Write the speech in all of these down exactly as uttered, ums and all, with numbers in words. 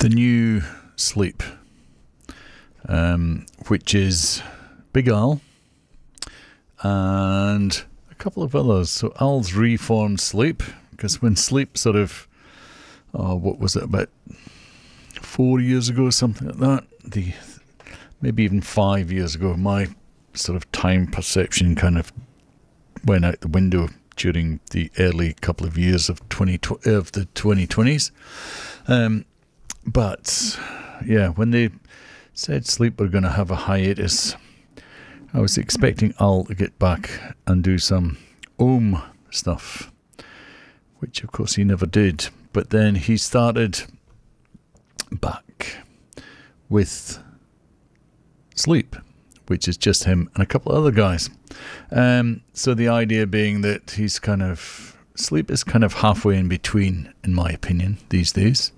the new Sleep, um, which is Big Al and a couple of others. So Al's reformed Sleep, because when Sleep sort of, oh, what was it, about four years ago, something like that, the maybe even five years ago, my sort of time perception kind of went out the window during the early couple of years of twenty of the twenty twenties. Um, but yeah, when they said Sleep were going to have a hiatus, I was expecting Al to get back and do some Om stuff, which of course he never did. But then he started back with Sleep, which is just him and a couple of other guys. Um, so the idea being that he's kind of, Sleep is kind of halfway in between, in my opinion, these days.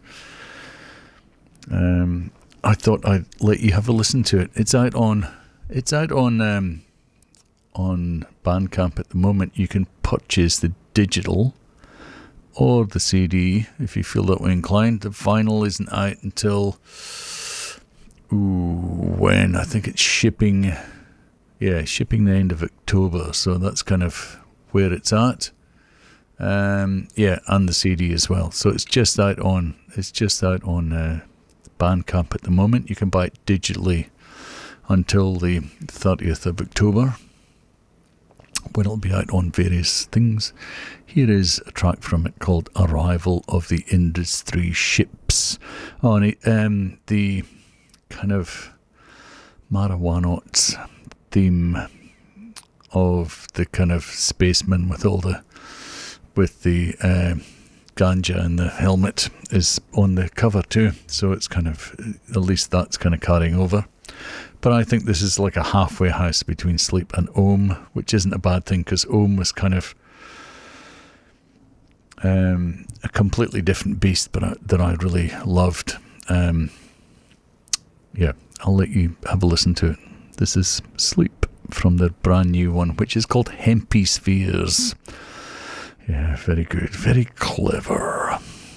Um, I thought I'd let you have a listen to it. It's out on, it's out on, um, on Bandcamp at the moment. You can purchase the digital or the C D if you feel that way inclined. The vinyl isn't out until, ooh, when? I think it's shipping, yeah, shipping the end of October. So that's kind of where it's at. Um, yeah, and the C D as well. So it's just out on, it's just out on uh, Bandcamp at the moment. You can buy it digitally until the thirtieth of October, when it'll be out on various things. Here is a track from it called Arrival of the Industry Ships. On it, um, the kind of Marawanauts theme of the kind of spaceman with all the with the uh, ganja and the helmet is on the cover too, so it's kind of, at least that's kind of carrying over. But I think this is like a halfway house between Sleep and Om, which isn't a bad thing, because Om was kind of um, a completely different beast, but I, that I really loved. Um, yeah, I'll let you have a listen to it. This is Sleep from their brand new one, which is called Hempy Spheres. Yeah, very good, very clever.